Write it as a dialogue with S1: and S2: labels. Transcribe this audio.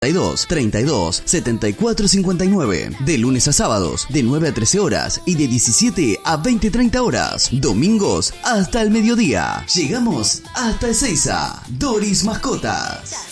S1: 32 74 59. De lunes a sábados, de 9 a 13 horas y de 17 a 20-30 horas. Domingos hasta el mediodía. Llegamos hasta Ezeiza. Doris Mascotas.